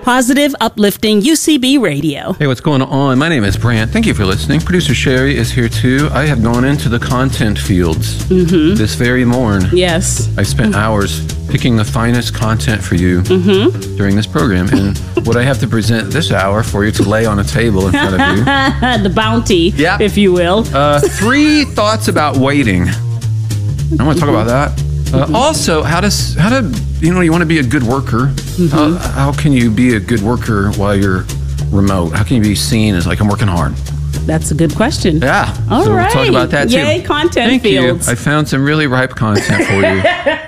positive, uplifting UCB radio. Hey, what's going on? My name is Brant. Thank you for listening. Producer Sherry is here too. I have gone into the content fields this very morn. Yes. I spent hours picking the finest content for you during this program. And what I have to present this hour for you to lay on a table in front of you. The bounty, if you will. 3 thoughts about waiting. I want to talk about that. Also, how to you want to be a good worker. How can you be a good worker while you're remote? How can you be seen as like, I'm working hard? That's a good question. Yeah. All right. We'll talk about that too. Yay, content Thank fields. you. I found some really ripe content for you.